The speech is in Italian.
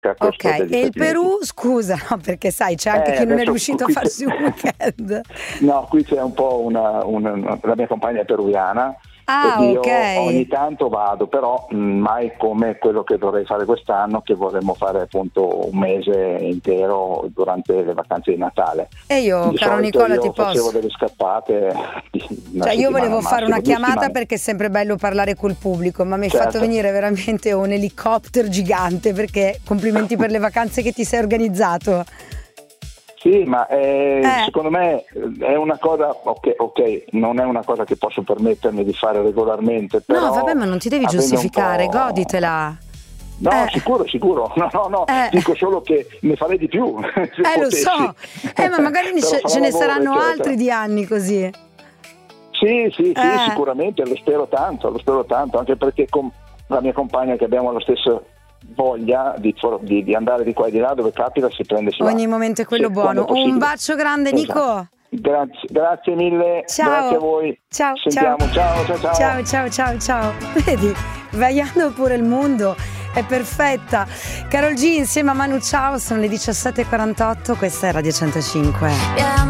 Ok, e il Perù, scusa, no, perché sai, c'è anche chi non è riuscito a farsi un weekend. No, qui c'è un po' la mia compagna è peruviana. Ah, ed io ok. ogni tanto vado, però mai come quello che vorrei fare quest'anno, che vorremmo fare appunto un mese intero durante le vacanze di Natale. E io, Di caro solito Nicola, io ti facevo posso. delle scappate Cioè, io volevo fare una chiamata settimane. perché è sempre bello parlare col pubblico, ma mi hai Certo. fatto venire veramente un elicottero gigante, perché complimenti per le vacanze che ti sei organizzato. Sì, ma secondo me è una cosa, ok, non è una cosa che posso permettermi di fare regolarmente, però No, vabbè, ma non ti devi avendo giustificare, un po'. goditela. No, sicuro, no, dico solo che ne farei di più. Se Lo potessi. so, ma magari Però ce ne lavoro, saranno eccetera. altri di anni così. Sì, sicuramente, lo spero tanto, anche perché con la mia compagna, che abbiamo la stessa voglia di andare di qua e di là, dove capita si prende, si va. Ogni momento è quello Sì, buono. quando è Un possibile. bacio grande, Esatto. Nico. Grazie mille, Ciao. grazie a voi. Ciao, Sentiamo, ciao. Vedi, vaiando pure il mondo, è perfetta. Karol G insieme a Manu Chao, sono le 17:48, questa è Radio 105.